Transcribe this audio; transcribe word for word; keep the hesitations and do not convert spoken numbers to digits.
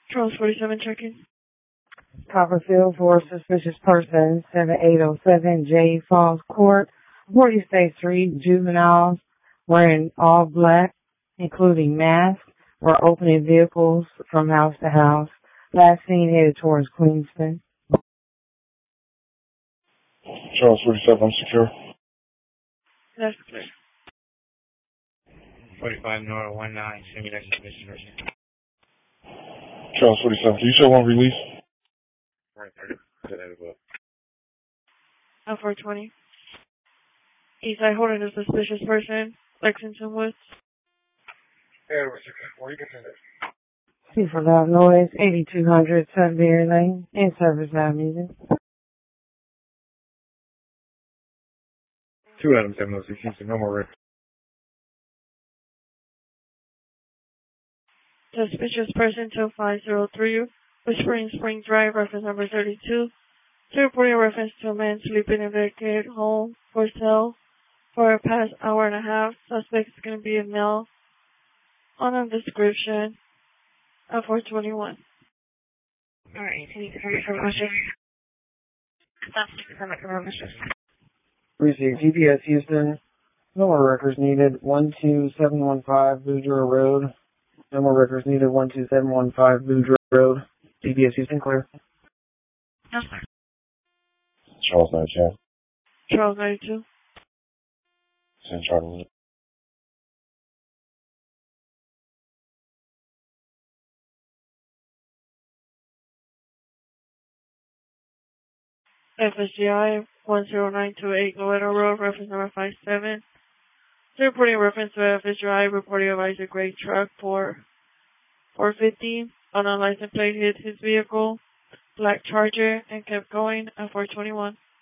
Charles forty-seven checking. Copperfield for suspicious person, seven eight oh seven J Falls Court. Forty State Street, juveniles wearing all black, including masks, were opening vehicles from house to house. Last seen headed towards Queenston. Charles forty-seven, I'm secure. That's clear. forty-five Nora one nine, simulation mission. Charles forty-seven, do you show one release? Right, right. L four twenty. Eastside holding a suspicious person, Lexington Woods. Yeah, where you get to See for loud noise, eighty-two hundred Sudbury Lane, in service loud music. Two Adam seven oh six, Houston, no more records. Suspicious person two five zero three, Whispering Spring Drive, reference number thirty-two. To reporting a reference to a man sleeping in a vacated home for sale for a past hour and a half. Suspect is going to be a male. On a description of four twenty-one. Alright, can you confirm it from Russia? Stop, confirm it from Russia. Received G P S Houston. No more records needed. one two seven one five Boudreaux Road. No more records needed. one two seven one five Boudreaux Road. G P S Houston clear. No, sir. Charles ninety-two. Charles ninety-two. Send Charlie. F S G I one zero nine two eight Loretto Road, reference number five seven. To reporting a reference to F S G I, reporting of Isaac Gray truck for four fifty. On a license plate hit his vehicle, black Charger, and kept going at four twenty-one.